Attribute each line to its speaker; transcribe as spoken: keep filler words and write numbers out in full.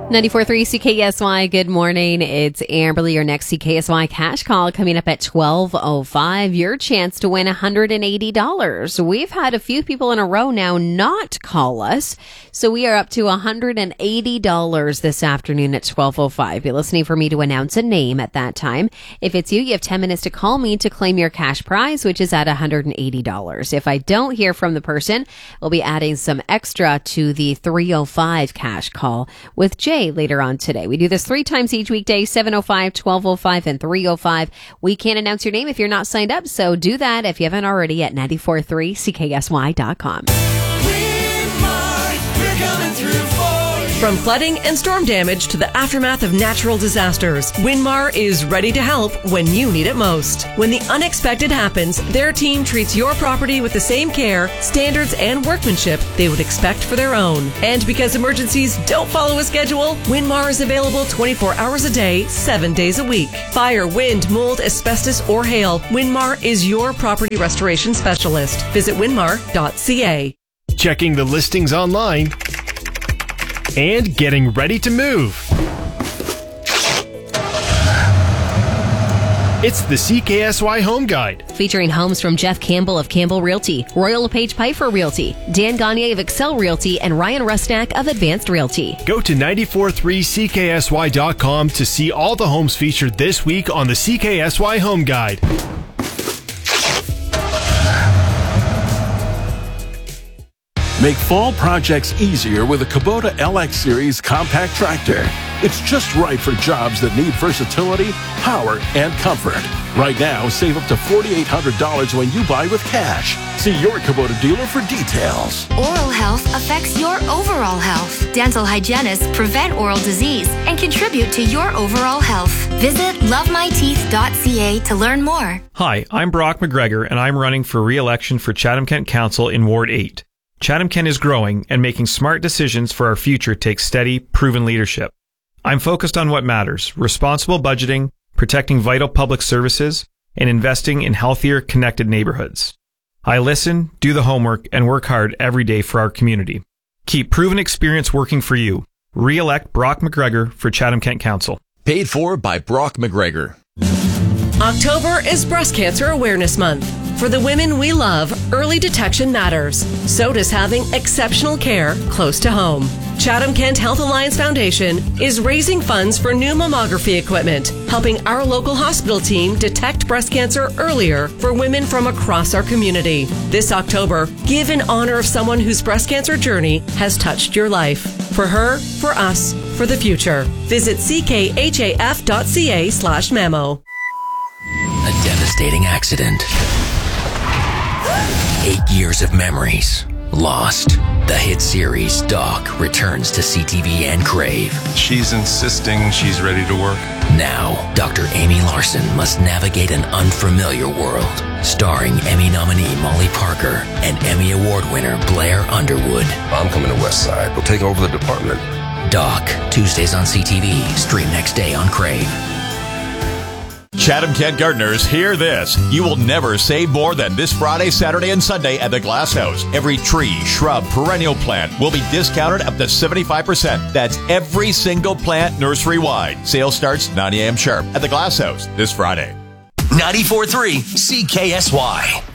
Speaker 1: ninety-four point three C K S Y, good morning. It's Amberly, your next C K S Y cash call coming up at twelve oh five. Your chance to win one hundred eighty dollars. We've had a few people in a row now not call us, so we are up to one hundred eighty dollars this afternoon at twelve oh five. Be listening for me to announce a name at that time. If it's you, you have ten minutes to call me to claim your cash prize, which is at one hundred eighty dollars. If I don't hear from the person, we'll be adding some extra to the three oh five cash call with Jay later on today. We do this three times each weekday, seven oh five, twelve oh five, and three oh five. We can't announce your name if you're not signed up, so do that if you haven't already at ninety-four point three C K S Y dot com.
Speaker 2: From flooding and storm damage to the aftermath of natural disasters, Winmar is ready to help when you need it most. When the unexpected happens, their team treats your property with the same care, standards, and workmanship they would expect for their own. And because emergencies don't follow a schedule, Winmar is available twenty-four hours a day, seven days a week. Fire, wind, mold, asbestos, or hail, Winmar is your property restoration specialist. Visit winmar dot c a.
Speaker 3: Checking the listings online and getting ready to move. It's the C K S Y Home Guide.
Speaker 1: Featuring homes from Jeff Campbell of Campbell Realty, Royal LePage Piper Realty, Dan Gagne of Excel Realty, and Ryan Rusnak of Advanced Realty.
Speaker 3: Go to ninety-four point three C K S Y dot com to see all the homes featured this week on the C K S Y Home Guide.
Speaker 4: Make fall projects easier with a Kubota L X Series compact tractor. It's just right for jobs that need versatility, power, and comfort. Right now, save up to four thousand eight hundred dollars when you buy with cash. See your Kubota dealer for details.
Speaker 5: Oral health affects your overall health. Dental hygienists prevent oral disease and contribute to your overall health. Visit love my teeth dot c a to learn more.
Speaker 6: Hi, I'm Brock McGregor, and I'm running for re-election for Chatham-Kent Council in Ward eight. Chatham-Kent is growing, and making smart decisions for our future takes steady, proven leadership. I'm focused on what matters: responsible budgeting, protecting vital public services, and investing in healthier, connected neighborhoods. I listen, do the homework, and work hard every day for our community. Keep proven experience working for you. Re-elect Brock McGregor for Chatham-Kent Council.
Speaker 7: Paid for by Brock McGregor.
Speaker 2: October is Breast Cancer Awareness Month. For the women we love, early detection matters. So does having exceptional care close to home. Chatham-Kent Health Alliance Foundation is raising funds for new mammography equipment, helping our local hospital team detect breast cancer earlier for women from across our community. This October, give in honor of someone whose breast cancer journey has touched your life. For her, for us, for the future. Visit c k h a f dot c a slash memo.
Speaker 8: A devastating accident. Eight years of memories lost. The hit series Doc returns to C T V and Crave.
Speaker 9: She's insisting she's ready to work.
Speaker 8: Now, Doctor Amy Larson must navigate an unfamiliar world. Starring Emmy nominee Molly Parker and Emmy Award winner Blair Underwood.
Speaker 9: I'm coming to West Side. We'll take over the department.
Speaker 8: Doc, Tuesdays on C T V. Stream next day on Crave.
Speaker 10: Chatham-Kent gardeners, hear this. You will never save more than this Friday, Saturday, and Sunday at the Glass House. Every tree, shrub, perennial plant will be discounted up to seventy-five percent. That's every single plant nursery-wide. Sale starts nine a.m. sharp at the Glass House this Friday.
Speaker 8: ninety-four point three C K S Y.